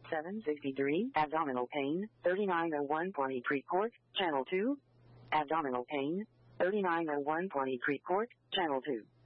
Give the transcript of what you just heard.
763, abdominal pain, 3901.20 Creekport, channel 2. Abdominal pain, 3901.20 Creekport, channel 2.